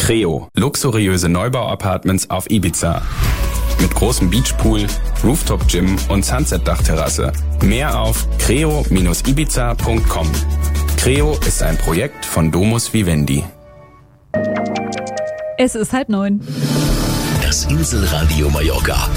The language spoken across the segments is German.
Creo, luxuriöse Neubau-Apartments auf Ibiza. Mit großem Beachpool, Rooftop-Gym und Sunset-Dachterrasse. Mehr auf creo-ibiza.com. Creo ist ein Projekt von Domus Vivendi. Es ist 8:30. Das Inselradio Mallorca.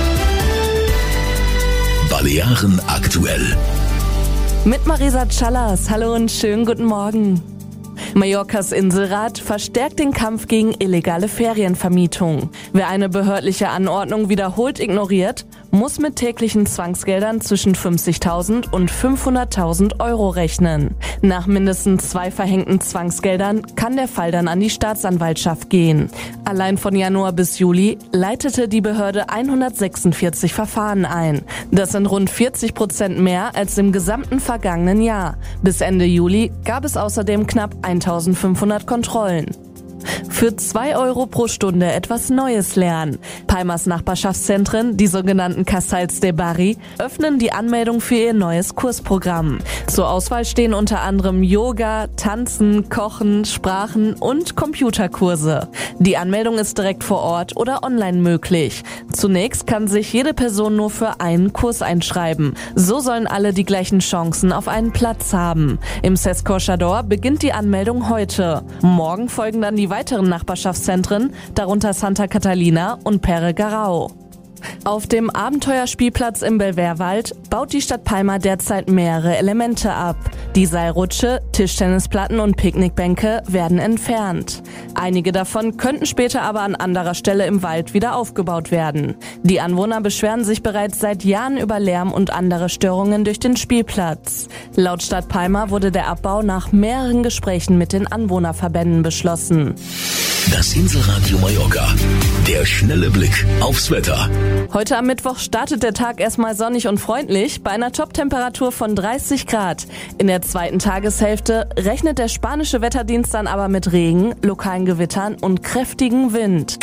Balearen aktuell. Mit Marisa Callas. Hallo und schönen guten Morgen. Mallorcas Inselrat verstärkt den Kampf gegen illegale Ferienvermietung. Wer eine behördliche Anordnung wiederholt ignoriert, muss mit täglichen Zwangsgeldern zwischen 50.000 und 500.000 Euro rechnen. Nach mindestens 2 verhängten Zwangsgeldern kann der Fall dann an die Staatsanwaltschaft gehen. Allein von Januar bis Juli leitete die Behörde 146 Verfahren ein. Das sind rund 40% mehr als im gesamten vergangenen Jahr. Bis Ende Juli gab es außerdem knapp 1.500 Kontrollen. Für 2 Euro pro Stunde etwas Neues lernen. Palmas Nachbarschaftszentren, die sogenannten Casals de Barri, öffnen die Anmeldung für ihr neues Kursprogramm. Zur Auswahl stehen unter anderem Yoga, Tanzen, Kochen, Sprachen und Computerkurse. Die Anmeldung ist direkt vor Ort oder online möglich. Zunächst kann sich jede Person nur für einen Kurs einschreiben. So sollen alle die gleichen Chancen auf einen Platz haben. Im Cesc Corchador beginnt die Anmeldung heute. Morgen folgen dann die weiteren Nachbarschaftszentren, darunter Santa Catalina und Pere Garau. Auf dem Abenteuerspielplatz im Belverwald baut die Stadt Palma derzeit mehrere Elemente ab. Die Seilrutsche, Tischtennisplatten und Picknickbänke werden entfernt. Einige davon könnten später aber an anderer Stelle im Wald wieder aufgebaut werden. Die Anwohner beschweren sich bereits seit Jahren über Lärm und andere Störungen durch den Spielplatz. Laut Stadt Palma wurde der Abbau nach mehreren Gesprächen mit den Anwohnerverbänden beschlossen. Das Inselradio Mallorca. Der schnelle Blick aufs Wetter. Heute am Mittwoch startet der Tag erstmal sonnig und freundlich bei einer Toptemperatur von 30 Grad. In der zweiten Tageshälfte rechnet der spanische Wetterdienst dann aber mit Regen, lokalen Gewittern und kräftigem Wind.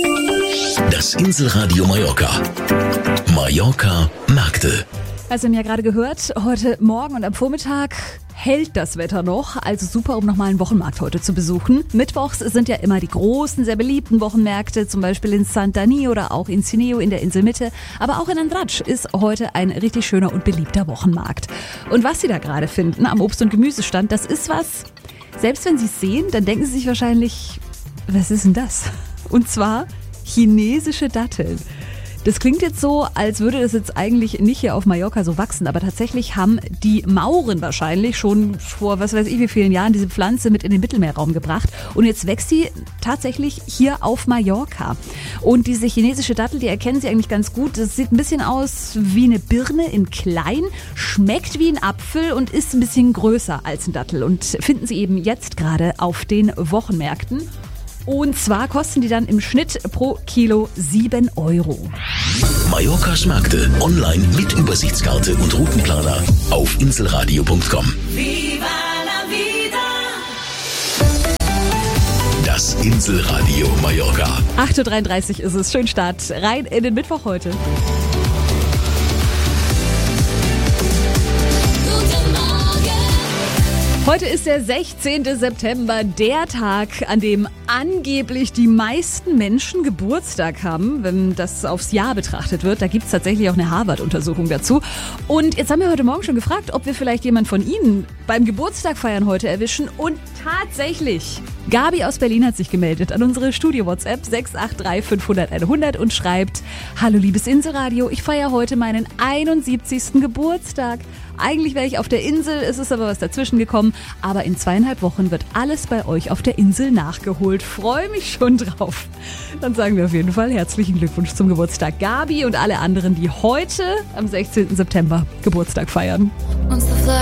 Das Inselradio Mallorca. Mallorca Märkte. Also wir haben ja gerade gehört, heute Morgen und am Vormittag hält das Wetter noch, also super, um nochmal einen Wochenmarkt heute zu besuchen. Mittwochs sind ja immer die großen, sehr beliebten Wochenmärkte, zum Beispiel in Santani oder auch in Cineo in der Inselmitte. Aber auch in Andratx ist heute ein richtig schöner und beliebter Wochenmarkt. Und was Sie da gerade finden am Obst- und Gemüsestand, das ist was, selbst wenn Sie es sehen, dann denken Sie sich wahrscheinlich, was ist denn das? Und zwar chinesische Datteln. Das klingt jetzt so, als würde das jetzt eigentlich nicht hier auf Mallorca so wachsen, aber tatsächlich haben die Mauren wahrscheinlich schon vor was weiß ich wie vielen Jahren diese Pflanze mit in den Mittelmeerraum gebracht und jetzt wächst sie tatsächlich hier auf Mallorca. Und diese chinesische Dattel, die erkennen Sie eigentlich ganz gut. Das sieht ein bisschen aus wie eine Birne in klein, schmeckt wie ein Apfel und ist ein bisschen größer als ein Dattel und finden Sie eben jetzt gerade auf den Wochenmärkten. Und zwar kosten die dann im Schnitt pro Kilo 7 Euro. Mallorcas Märkte online mit Übersichtskarte und Routenplaner auf inselradio.com. Viva la vida. Das Inselradio Mallorca. 8.33 Uhr ist es. Schön Start rein in den Mittwoch heute. Heute ist der 16. September, der Tag, an dem angeblich die meisten Menschen Geburtstag haben, wenn das aufs Jahr betrachtet wird. Da gibt es tatsächlich auch eine Harvard-Untersuchung dazu. Und jetzt haben wir heute Morgen schon gefragt, ob wir vielleicht jemanden von Ihnen beim Geburtstag feiern heute erwischen. Und tatsächlich, Gabi aus Berlin hat sich gemeldet an unsere Studio-WhatsApp 683 500 100 und schreibt: Hallo liebes Inselradio, ich feiere heute meinen 71. Geburtstag. Eigentlich wäre ich auf der Insel, es ist aber was dazwischen gekommen. Aber in 2,5 Wochen wird alles bei euch auf der Insel nachgeholt. Freue mich schon drauf. Dann sagen wir auf jeden Fall herzlichen Glückwunsch zum Geburtstag, Gabi und alle anderen, die heute am 16. September Geburtstag feiern.